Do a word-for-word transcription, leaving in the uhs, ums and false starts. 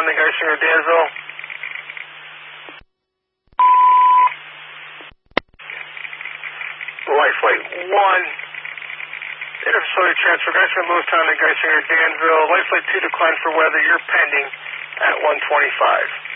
Town to Geisinger, Danville. Life Flight one. Data facility transfer, Geisinger, Lewistown to Geisinger, Danville. Life Flight two declined for weather. You're pending at one twenty-five.